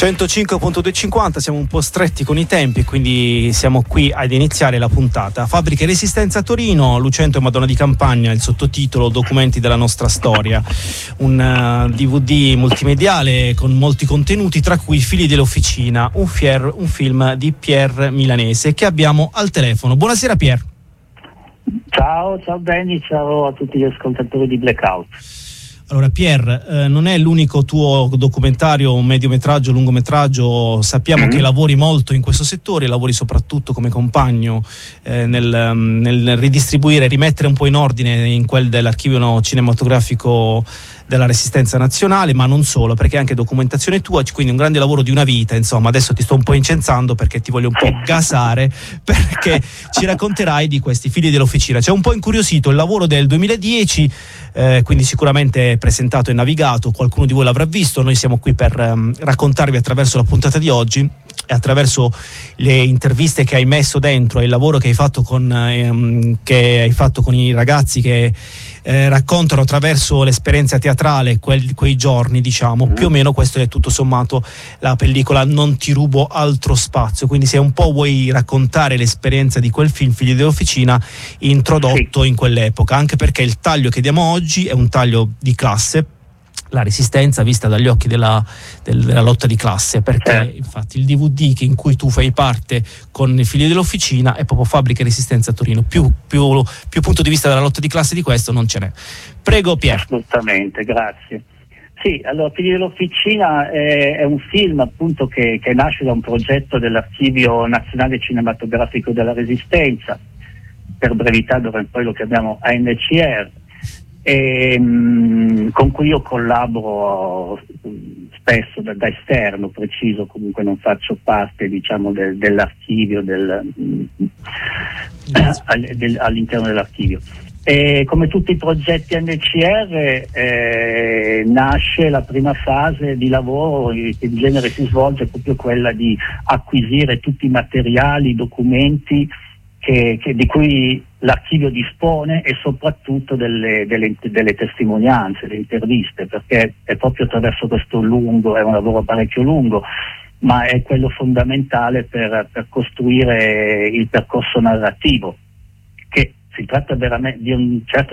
105.250, siamo un po' stretti con i tempi, quindi siamo qui ad iniziare la puntata. Fabbriche Resistenza a Torino, Lucento e Madonna di Campagna, il sottotitolo Documenti della nostra storia, un DVD multimediale con molti contenuti, tra cui Figli dell'Officina, un film di Pier Milanese che abbiamo al telefono. Buonasera Pier. Ciao Benny, ciao a tutti gli ascoltatori di Blackout. Allora Pier, non è l'unico tuo documentario, un mediometraggio, lungometraggio, sappiamo che lavori molto in questo settore, lavori soprattutto come compagno nel ridistribuire, rimettere un po' in ordine in quel dell'archivio cinematografico della Resistenza Nazionale, ma non solo, perché è anche documentazione tua, quindi un grande lavoro di una vita. Insomma, adesso ti sto un po' incensando perché ti voglio un po' gasare, perché ci racconterai di questi Figli dell'Officina. C'è un po' incuriosito il lavoro del 2010, quindi sicuramente presentato e navigato, qualcuno di voi l'avrà visto. Noi siamo qui per raccontarvi attraverso la puntata di oggi e attraverso le interviste che hai messo dentro e il lavoro che hai fatto con i ragazzi che raccontano attraverso l'esperienza teatrale quei giorni, diciamo. Più o meno questo è tutto sommato la pellicola Non ti rubo altro spazio. Quindi se un po' vuoi raccontare l'esperienza di quel film Figli dell'Officina introdotto in quell'epoca, anche perché il taglio che diamo oggi è un taglio di classe, la resistenza vista dagli occhi della lotta di classe, perché infatti il DVD in cui tu fai parte con i Figli dell'Officina è proprio Fabbriche Resistenza a Torino. Più punto di vista della lotta di classe di questo non ce n'è. Prego Pier. Assolutamente, grazie. Sì, allora Figli dell'Officina è un film appunto che nasce da un progetto dell'Archivio Nazionale Cinematografico della Resistenza, per brevità dove poi lo chiamiamo ANCR, con cui io collaboro spesso da esterno, preciso, comunque non faccio parte, diciamo, dell'archivio all'interno dell'archivio. E come tutti i progetti NCR nasce la prima fase di lavoro che in genere si svolge proprio quella di acquisire tutti i materiali, i documenti di cui l'archivio dispone, e soprattutto delle testimonianze, le interviste, perché è proprio attraverso questo è un lavoro parecchio lungo, ma è quello fondamentale per costruire il percorso narrativo, che si tratta veramente di un certo